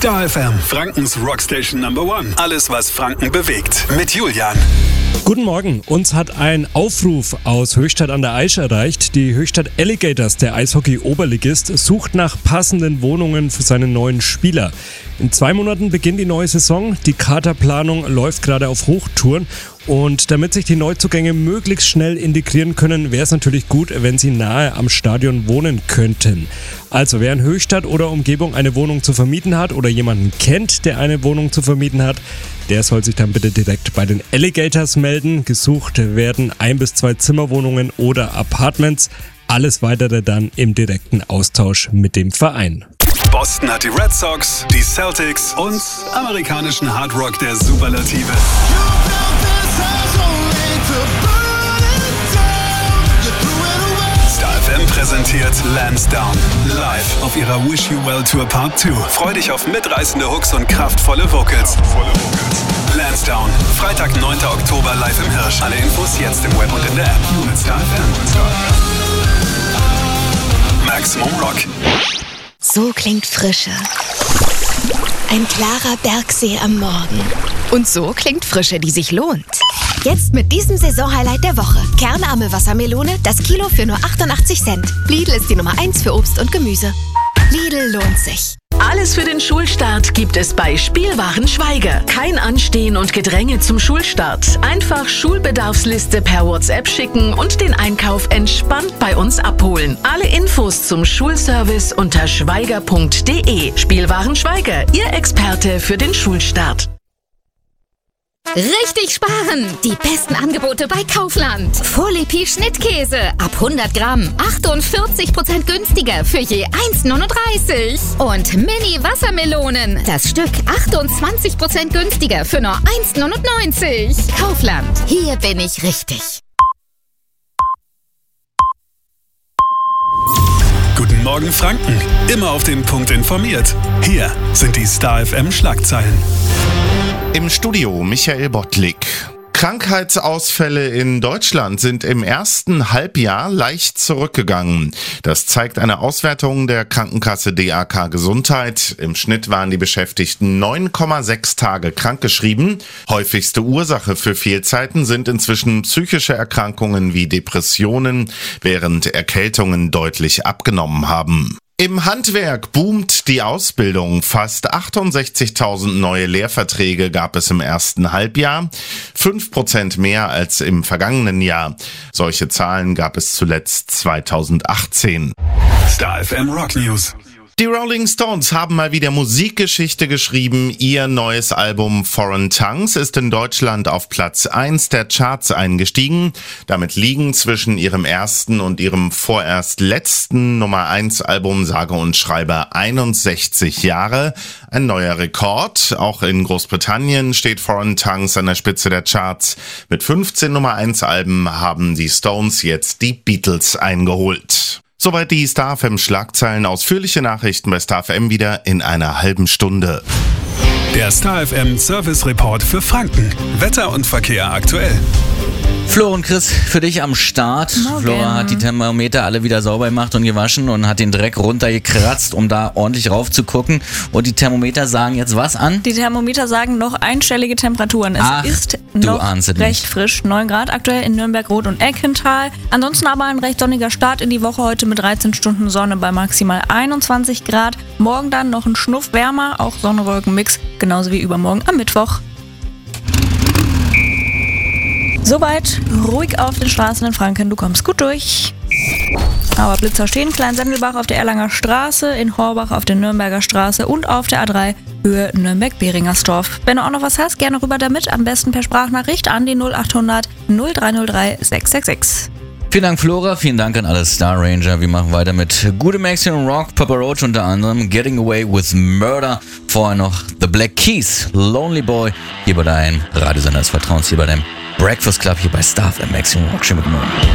Star FM, Frankens Rockstation Number One. Alles, was Franken bewegt. Mit Julian. Guten Morgen. Uns hat ein Aufruf aus Höchstadt an der Aisch erreicht. Die Höchstadt Alligators, der Eishockey-Oberligist, sucht nach passenden Wohnungen für seinen neuen Spieler. In 2 Monaten beginnt die neue Saison. Die Kaderplanung läuft gerade auf Hochtouren. Und damit sich die Neuzugänge möglichst schnell integrieren können, wäre es natürlich gut, wenn sie nahe am Stadion wohnen könnten. Also wer in Höchstadt oder Umgebung eine Wohnung zu vermieten hat oder jemanden kennt, der eine Wohnung zu vermieten hat, der soll sich dann bitte direkt bei den Alligators melden. Gesucht werden 1 bis 2 Zimmerwohnungen oder Apartments. Alles Weitere dann im direkten Austausch mit dem Verein. Boston hat die Red Sox, die Celtics und amerikanischen Hardrock der Superlative. Star FM präsentiert Lansdowne live auf ihrer Wish You Well Tour Part 2. Freu dich auf mitreißende Hooks und kraftvolle Vocals. Lansdowne, Freitag, 9. Oktober live im Hirsch. Alle Infos jetzt im Web und in der App. Nur mit Star FM. Maximum Rock. So klingt Frische. Ein klarer Bergsee am Morgen. Und so klingt Frische, die sich lohnt. Jetzt mit diesem Saisonhighlight der Woche. Kernarme Wassermelone, das Kilo für nur 88 Cent. Lidl ist die Nummer 1 für Obst und Gemüse. Lidl lohnt sich. Alles für den Schulstart gibt es bei Spielwaren Schweiger. Kein Anstehen und Gedränge zum Schulstart. Einfach Schulbedarfsliste per WhatsApp schicken und den Einkauf entspannt bei uns abholen. Alle Infos zum Schulservice unter schweiger.de. Spielwaren Schweiger, Ihr Experte für den Schulstart. Richtig sparen! Die besten Angebote bei Kaufland. Folie Schnittkäse ab 100 Gramm. 48% günstiger für je 1,39. Und Mini-Wassermelonen. Das Stück 28% günstiger für nur 1,99. Kaufland. Hier bin ich richtig. Guten Morgen Franken. Immer auf den Punkt informiert. Hier sind die Star FM Schlagzeilen. Im Studio Michael Bottlik. Krankheitsausfälle in Deutschland sind im ersten Halbjahr leicht zurückgegangen. Das zeigt eine Auswertung der Krankenkasse DAK Gesundheit. Im Schnitt waren die Beschäftigten 9,6 Tage krankgeschrieben. Häufigste Ursache für Fehlzeiten sind inzwischen psychische Erkrankungen wie Depressionen, während Erkältungen deutlich abgenommen haben. Im Handwerk boomt die Ausbildung. Fast 68.000 neue Lehrverträge gab es im ersten Halbjahr, 5% mehr als im vergangenen Jahr. Solche Zahlen gab es zuletzt 2018. Star FM Rock News. Die Rolling Stones haben mal wieder Musikgeschichte geschrieben. Ihr neues Album Foreign Tongues ist in Deutschland auf Platz 1 der Charts eingestiegen. Damit liegen zwischen ihrem ersten und ihrem vorerst letzten Nummer 1 Album sage und schreibe 61 Jahre. Ein neuer Rekord. Auch in Großbritannien steht Foreign Tongues an der Spitze der Charts. Mit 15 Nummer 1 Alben haben die Stones jetzt die Beatles eingeholt. Soweit die Star FM Schlagzeilen. Ausführliche Nachrichten bei Star FM wieder in einer halben Stunde. Der Star FM Service Report für Franken. Wetter und Verkehr aktuell. Flo und Chris, für dich am Start. Morgen. Flora hat die Thermometer alle wieder sauber gemacht und gewaschen und hat den Dreck runtergekratzt, um da ordentlich rauf zu gucken. Und die Thermometer sagen jetzt was an? Die Thermometer sagen noch einstellige Temperaturen. Es ist noch recht frisch. 9 Grad aktuell in Nürnberg, Rot und Eckental. Ansonsten aber ein recht sonniger Start in die Woche heute mit 13 Stunden Sonne bei maximal 21 Grad. Morgen dann noch ein Schnuff wärmer, auch Sonne-Wolken-Mix, genauso wie übermorgen am Mittwoch. Soweit ruhig auf den Straßen in Franken, du kommst gut durch. Aber Blitzer stehen, Kleinsendelbach auf der Erlanger Straße, in Horbach auf der Nürnberger Straße und auf der A3 Höhe Nürnberg-Beringersdorf. Wenn du auch noch was hast, gerne rüber damit, am besten per Sprachnachricht an die 0800 0303 666. Vielen Dank Flora, vielen Dank an alle Star Ranger. Wir machen weiter mit gutem Maximum Rock, Papa Roach unter anderem, Getting Away with Murder. Vorher noch The Black Keys, Lonely Boy, hier bei deinem Radiosender des Vertrauens, hier bei deinem Breakfast Club, hier bei Star FM Maximum Rock. Schönen guten Morgen.